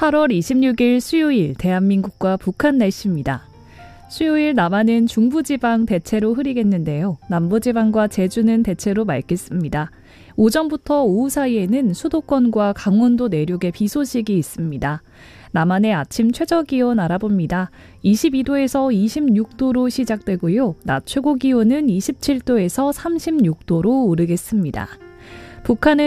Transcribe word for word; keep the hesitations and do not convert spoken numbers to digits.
팔월 이십육일 수요일 대한민국과 북한 날씨입니다. 수요일 남한은 중부지방 대체로 흐리겠는데요. 남부지방과 제주는 대체로 맑겠습니다. 오전부터 오후 사이에는 수도권과 강원도 내륙에 비 소식이 있습니다. 남한의 아침 최저기온 알아봅니다. 이십이도에서 이십육도로 시작되고요. 낮 최고기온은 이십칠도에서 삼십육도로 오르겠습니다. 북한은